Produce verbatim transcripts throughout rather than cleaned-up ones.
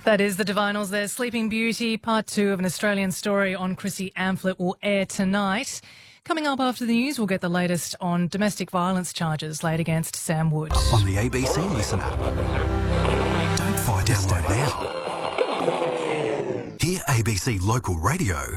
That is the Divinals there. Sleeping Beauty, part two of an Australian story on Chrissy Amphlett will air tonight. Coming up after the news, we'll get the latest on domestic violence charges laid against Sam Wood. On the A B C Listen app. Don't find download now. Hear A B C Local Radio.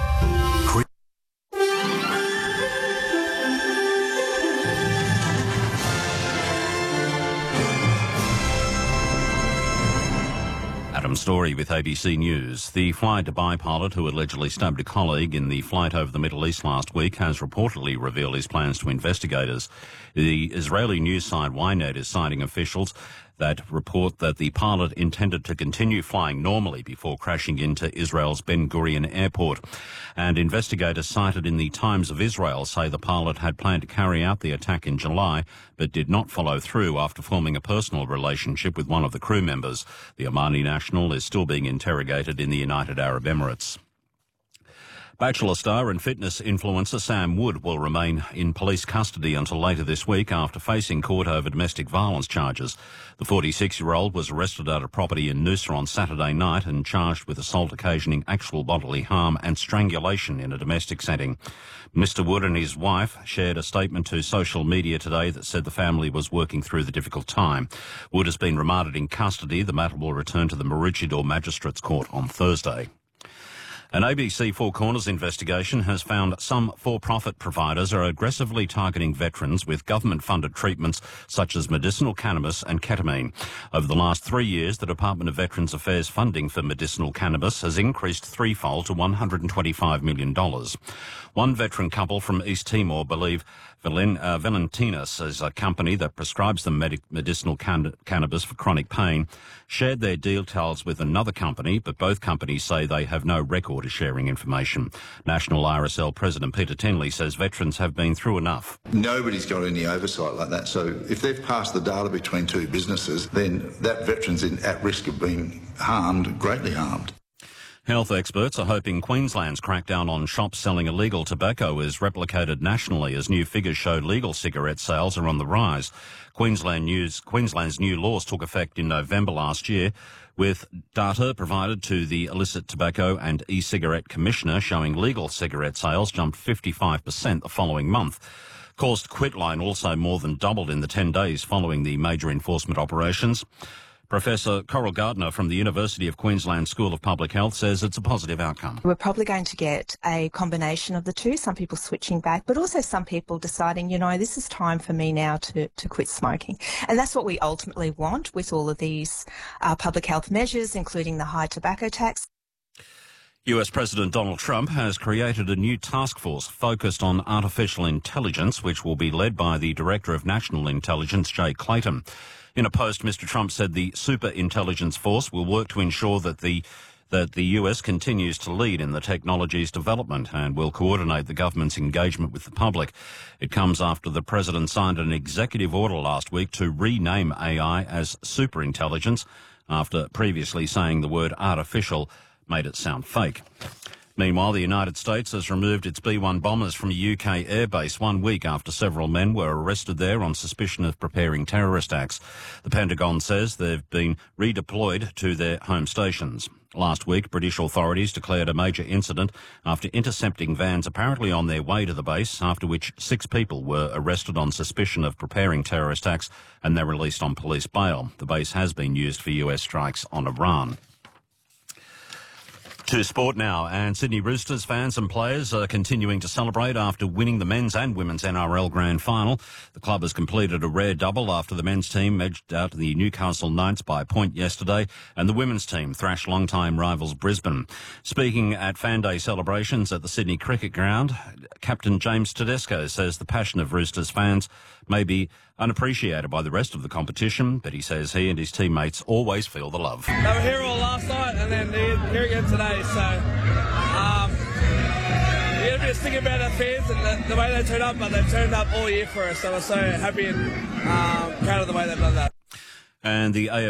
Adam Story with A B C News. The Fly Dubai pilot who allegedly stabbed a colleague in the flight over the Middle East last week has reportedly revealed his plans to investigators. The Israeli news site Ynet is citing officials that report that the pilot intended to continue flying normally before crashing into Israel's Ben Gurion airport. And investigators cited in the Times of Israel say the pilot had planned to carry out the attack in July, but did not follow through after forming a personal relationship with one of the crew members. The Omani national is still being interrogated in the United Arab Emirates. Bachelor star and fitness influencer Sam Wood will remain in police custody until later this week after facing court over domestic violence charges. The forty-six-year-old was arrested at a property in Noosa on Saturday night and charged with assault occasioning actual bodily harm and strangulation in a domestic setting. Mister Wood and his wife shared a statement to social media today that said the family was working through the difficult time. Wood has been remanded in custody. The matter will return to the Maroochydore Magistrates Court on Thursday. An A B C Four Corners investigation has found some for-profit providers are aggressively targeting veterans with government-funded treatments such as medicinal cannabis and ketamine. Over the last three years, the Department of Veterans Affairs funding for medicinal cannabis has increased threefold to one hundred twenty-five million dollars. One veteran couple from East Timor believe Valen, uh, Valentinus is a company that prescribes them medic- medicinal can- cannabis for chronic pain, shared their details with another company, but both companies say they have no record of sharing information. National R S L President Peter Tenley says veterans have been through enough. Nobody's got any oversight like that, so if they've passed the data between two businesses, then that veteran's in, at risk of being harmed, greatly harmed. Health experts are hoping Queensland's crackdown on shops selling illegal tobacco is replicated nationally as new figures show legal cigarette sales are on the rise. Queensland News, Queensland's new laws took effect in November last year, with data provided to the Illicit Tobacco and E-Cigarette Commissioner showing legal cigarette sales jumped fifty-five percent the following month. Cost quitline also more than doubled in the ten days following the major enforcement operations. Professor Coral Gardner from the University of Queensland School of Public Health says it's a positive outcome. We're probably going to get a combination of the two, some people switching back, but also some people deciding, you know, this is time for me now to, to quit smoking. And that's what we ultimately want with all of these uh, public health measures, including the high tobacco tax. U S President Donald Trump has created a new task force focused on artificial intelligence, which will be led by the Director of National Intelligence, Jay Clayton. In a post, Mister Trump said the Super Intelligence Force will work to ensure that the that the U S continues to lead in the technology's development and will coordinate the government's engagement with the public. It comes after the President signed an executive order last week to rename A I as superintelligence after previously saying the word artificial made it sound fake. Meanwhile, the United States has removed its B one bombers from a U K airbase one week after several men were arrested there on suspicion of preparing terrorist acts. The Pentagon says they've been redeployed to their home stations. Last week, British authorities declared a major incident after intercepting vans apparently on their way to the base, after which six people were arrested on suspicion of preparing terrorist acts and they're released on police bail. The base has been used for U S strikes on Iran. To sport now, and Sydney Roosters fans and players are continuing to celebrate after winning the men's and women's N R L Grand Final. The club has completed a rare double after the men's team edged out the Newcastle Knights by a point yesterday, and the women's team thrashed long-time rivals Brisbane. Speaking at Fan Day celebrations at the Sydney Cricket Ground, Captain James Tedesco says the passion of Roosters fans may be unappreciated by the rest of the competition, but he says he and his teammates always feel the love. They were here all last night and then they're here again today, so um, we had a bit of sticking about our fans and the, the way they turned up, but they've turned up all year for us, so we're so happy and um, proud of the way they've done that. And the A